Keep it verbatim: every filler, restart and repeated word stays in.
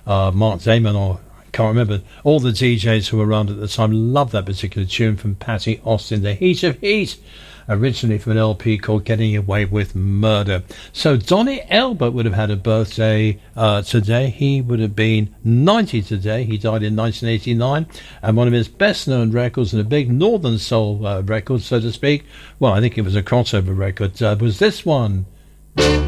uh, Mark Damon, or I can't remember, all the D Js who were around at the time loved that particular tune from Patty Austin, The Heat of Heat, originally from an L P called Getting Away with Murder. So Donny Elbert would have had a birthday uh, today. He would have been ninety today. He died in nineteen eighty-nine, and one of his best known records, and a big Northern Soul uh, record, so to speak, well, I think it was a crossover record, uh, was this one.